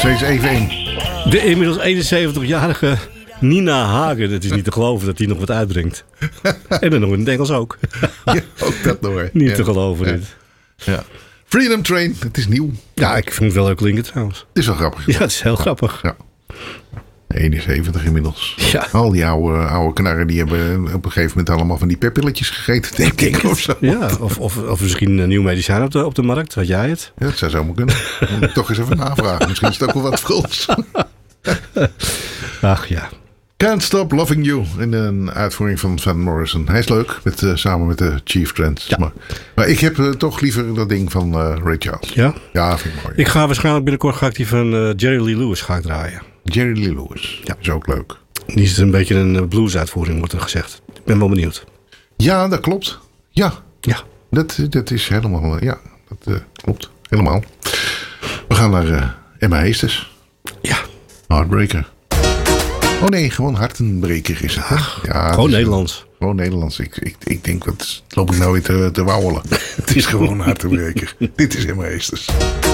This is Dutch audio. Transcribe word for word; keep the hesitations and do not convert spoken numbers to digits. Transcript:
steeds even in. De inmiddels eenenzeventigjarige Nina Hagen. Het is niet te geloven dat hij nog wat uitbrengt. En dan nog in het Engels ook. Ja, ook dat nog. Hè. Niet ja. te geloven ja. dit. Ja. Freedom Train, het is nieuw. Ja, ik vind het wel leuk klinken trouwens. Het is wel grappig. Ja, het is heel grappig. Ja. eenenzeventig inmiddels. Ja. Al die oude, oude knarren die hebben op een gegeven moment allemaal van die pepilletjes gegeten, denk ik. Of, zo. Ja, of, of, of misschien een nieuw medicijn op de, op de markt. Had jij het? Ja, dat zou zomaar kunnen. Dan moet ik toch eens even navragen. Misschien is het ook wel wat Frans. Ach ja. Can't Stop Loving You. In een uitvoering van Van Morrison. Hij is leuk. Met, uh, samen met de Chief Trends. Ja. Maar, maar ik heb uh, toch liever dat ding van uh, Ray Charles. Ja? Ja, vind ik mooi. Ik ga waarschijnlijk binnenkort ga ik die van uh, Jerry Lee Lewis ga ik draaien. Jerry Lee Lewis. Ja. Is ook leuk. Die is een beetje een blues uitvoering, wordt er gezegd. Ik ben wel benieuwd. Ja, dat klopt. Ja. Ja. Dat, dat is helemaal... Ja, dat uh, klopt. Helemaal. We gaan naar uh, Emma Heesters. Ja. Heartbreaker. Oh nee, gewoon hartenbreker is het. Hè? Ja, Gewoon het is, Nederlands. Gewoon Nederlands. Ik, ik, ik denk, wat loop ik nou weer te, te wauwelen. Het is gewoon hartenbreker. Dit is Emma Heesters.